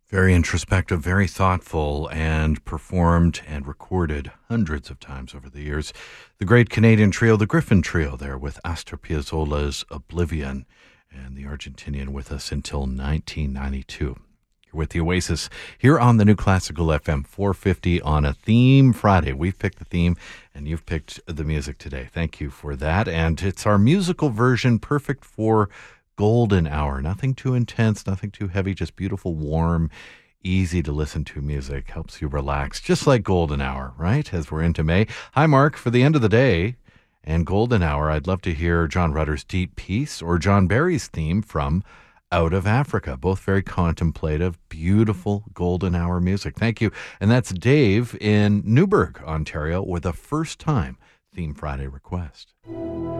Very introspective, very thoughtful, and performed and recorded hundreds of times over the years. The great Canadian trio, the Griffin Trio, there with Astor Piazzolla's Oblivion, and the Argentinian with us until 1992. You're with the Oasis here on the New Classical FM 450 on a Theme Friday. We've picked the theme, and you've picked the music today. Thank you for that. And it's our musical version, perfect for golden hour. Nothing too intense, nothing too heavy, just beautiful, warm, easy to listen to music. Helps you relax, just like golden hour, right? As we're into May. Hi, Mark. For the end of the day and golden hour, I'd love to hear John Rutter's Deep Peace or John Barry's theme from Out of Africa. Both very contemplative, beautiful golden hour music. Thank you. And that's Dave in Newburgh, Ontario, with a first time Theme Friday request.